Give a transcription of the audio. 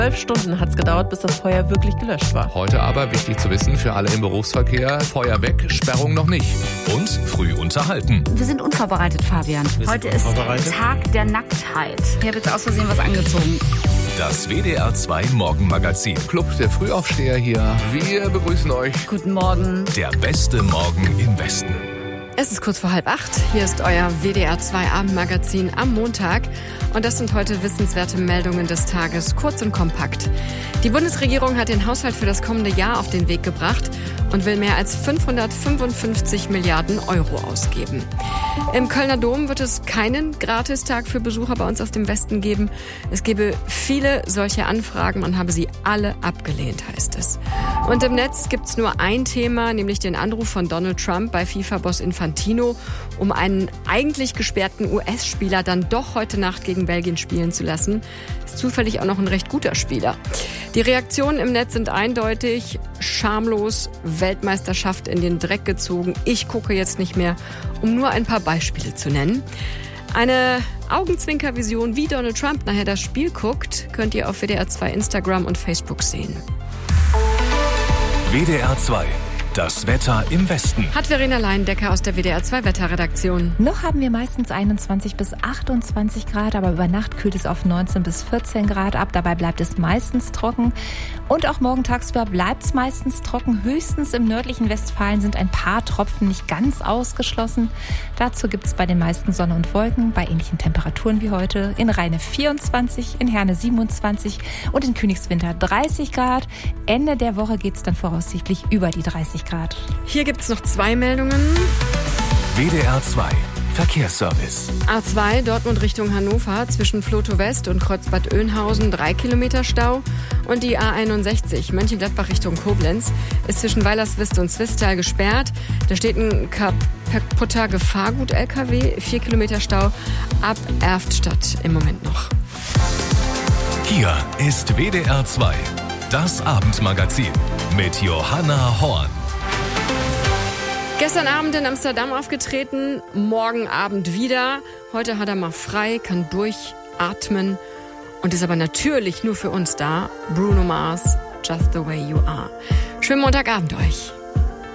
12 Stunden hat es gedauert, bis das Feuer wirklich gelöscht war. Heute aber wichtig zu wissen für alle im Berufsverkehr: Feuer weg, Sperrung noch nicht. Und früh unterhalten. Wir sind unvorbereitet, Fabian. Heute ist Tag der Nacktheit. Ich habe jetzt aus Versehen was angezogen. Das WDR 2 Morgenmagazin. Club der Frühaufsteher hier. Wir begrüßen euch. Guten Morgen. Der beste Morgen im Westen. Es ist kurz vor 7:30. Hier ist euer WDR 2 Abendmagazin am Montag. Und das sind heute wissenswerte Meldungen des Tages, kurz und kompakt. Die Bundesregierung hat den Haushalt für das kommende Jahr auf den Weg gebracht und will mehr als 555 Milliarden Euro ausgeben. Im Kölner Dom wird es keinen Gratistag für Besucher bei uns aus dem Westen geben. Es gebe viele solche Anfragen, man habe sie alle abgelehnt, heißt es. Und im Netz gibt's nur ein Thema, nämlich den Anruf von Donald Trump bei FIFA-Boss Infantino, um einen eigentlich gesperrten US-Spieler dann doch heute Nacht gegen Belgien spielen zu lassen. Ist zufällig auch noch ein recht guter Spieler. Die Reaktionen im Netz sind eindeutig: schamlos, Weltmeisterschaft in den Dreck gezogen, ich gucke jetzt nicht mehr, um nur ein paar Beispiele zu nennen. Eine Augenzwinkervision, wie Donald Trump nachher das Spiel guckt, könnt ihr auf WDR 2 Instagram und Facebook sehen. WDR 2. Das Wetter im Westen. Hat Verena Leindecker aus der WDR 2 Wetterredaktion. Noch haben wir meistens 21 bis 28 Grad, aber über Nacht kühlt es auf 19 bis 14 Grad ab. Dabei bleibt es meistens trocken. Und auch morgen tagsüber bleibt es meistens trocken. Höchstens im nördlichen Westfalen sind ein paar Tropfen nicht ganz ausgeschlossen. Dazu gibt es bei den meisten Sonne und Wolken bei ähnlichen Temperaturen wie heute. In Rheine 24, in Herne 27 und in Königswinter 30 Grad. Ende der Woche geht es dann voraussichtlich über die 30 Grad. Hier gibt es noch 2 Meldungen. WDR 2 Verkehrsservice. A2 Dortmund Richtung Hannover zwischen Flotow West und Kreuzbad Oeynhausen 3 Kilometer Stau. Und die A61 Mönchengladbach Richtung Koblenz ist zwischen Weilerswist und Zwistal gesperrt. Da steht ein kaputter Gefahrgut-LKW, 4 Kilometer Stau ab Erftstadt im Moment noch. Hier ist WDR 2, das Abendmagazin mit Johanna Horn. Gestern Abend in Amsterdam aufgetreten, morgen Abend wieder. Heute hat er mal frei, kann durchatmen und ist aber natürlich nur für uns da. Bruno Mars, Just the Way You Are. Schönen Montagabend euch.